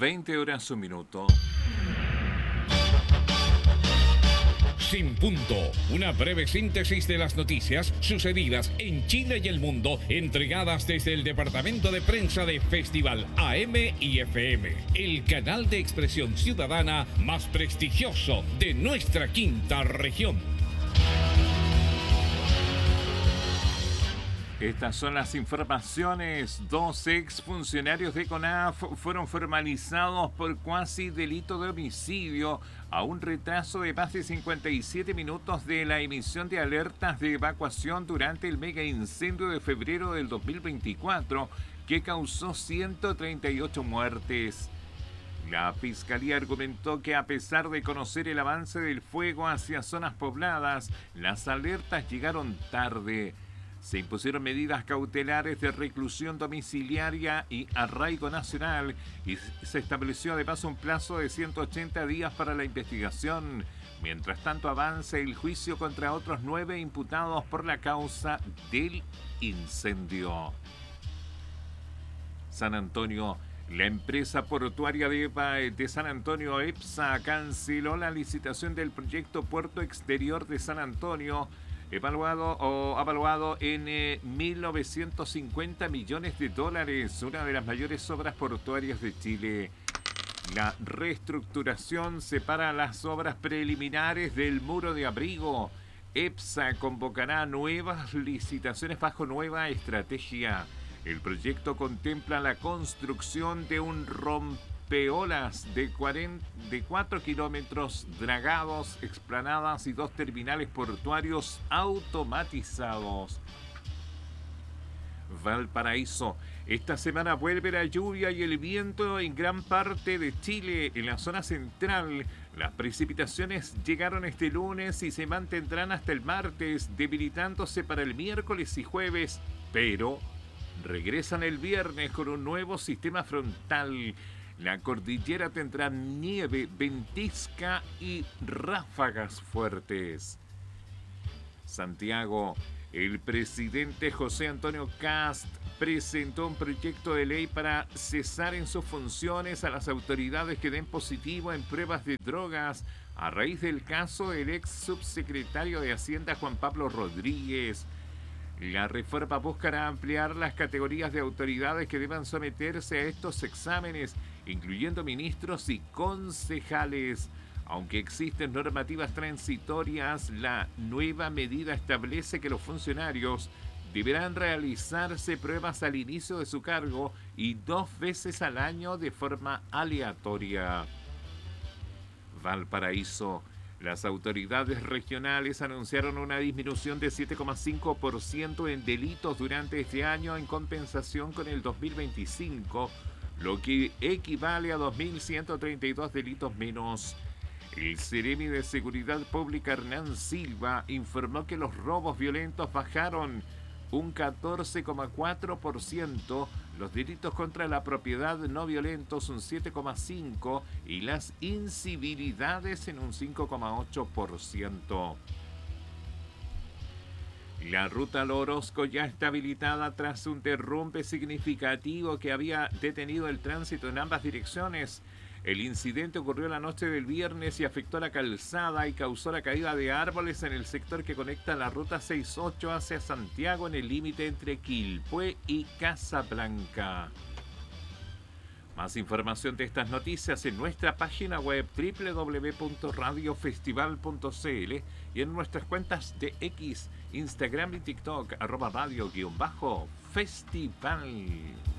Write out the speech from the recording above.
20 horas un minuto. Sin Punto, una breve síntesis de las noticias sucedidas en Chile y el mundo, entregadas desde el departamento de prensa de Festival AM y FM, el canal de expresión ciudadana más prestigioso de nuestra quinta región. Estas son las informaciones. 2 exfuncionarios de CONAF fueron formalizados por cuasi delito de homicidio a un retraso de más de 57 minutos de la emisión de alertas de evacuación durante el mega incendio de febrero del 2024 que causó 138 muertes. La Fiscalía argumentó que a pesar de conocer el avance del fuego hacia zonas pobladas, las alertas llegaron tarde. Se impusieron medidas cautelares de reclusión domiciliaria y arraigo nacional y se estableció además un plazo de 180 días para la investigación. Mientras tanto avanza el juicio contra otros 9 imputados por la causa del incendio. San Antonio. La empresa portuaria de San Antonio, EPSA, canceló la licitación del proyecto Puerto Exterior de San Antonio, evaluado en 1.950 millones de dólares, una de las mayores obras portuarias de Chile. La reestructuración separa las obras preliminares del muro de abrigo. EPSA convocará nuevas licitaciones bajo nueva estrategia. El proyecto contempla la construcción de un rompeolas de 4 kilómetros, dragados, explanadas y 2 terminales portuarios automatizados. Valparaíso. Esta semana vuelve la lluvia y el viento en gran parte de Chile. En la zona central, las precipitaciones llegaron este lunes y se mantendrán hasta el martes, debilitándose para el miércoles y jueves, pero regresan el viernes con un nuevo sistema frontal. La cordillera tendrá nieve, ventisca y ráfagas fuertes. Santiago. El presidente José Antonio Kast presentó un proyecto de ley para cesar en sus funciones a las autoridades que den positivo en pruebas de drogas a raíz del caso del ex subsecretario de Hacienda Juan Pablo Rodríguez. La reforma buscará ampliar las categorías de autoridades que deban someterse a estos exámenes, incluyendo ministros y concejales. Aunque existen normativas transitorias, la nueva medida establece que los funcionarios deberán realizarse pruebas al inicio de su cargo y 2 veces al año de forma aleatoria. Valparaíso. Las autoridades regionales anunciaron una disminución de 7,5% en delitos durante este año en compensación con el 2025, lo que equivale a 2.132 delitos menos. El Ceremi de Seguridad Pública Hernán Silva informó que los robos violentos bajaron un 14,4%, los delitos contra la propiedad no violentos un 7,5% y las incivilidades en un 5,8%. La ruta al Orozco ya está habilitada tras un derrumbe significativo que había detenido el tránsito en ambas direcciones. El incidente ocurrió la noche del viernes y afectó la calzada y causó la caída de árboles en el sector que conecta la ruta 68 hacia Santiago en el límite entre Quilpué y Casablanca. Más información de estas noticias en nuestra página web www.radiofestival.cl y en nuestras cuentas de X, Instagram y TikTok @radio_festival.